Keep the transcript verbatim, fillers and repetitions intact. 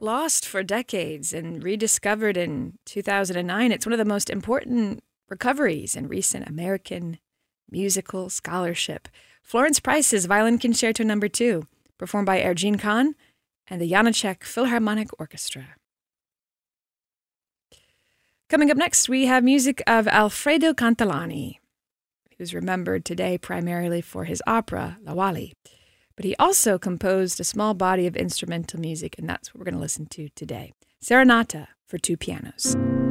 Lost for decades and rediscovered in two thousand nine, it's one of the most important recoveries in recent American musical scholarship. Florence Price's Violin Concerto Number Two, performed by Ergin Khan and the Janacek Philharmonic Orchestra. Coming up next, we have music of Alfredo Cantilani, who's remembered today primarily for his opera, La Wally. But he also composed a small body of instrumental music, and that's what we're going to listen to today. Serenata for Two Pianos.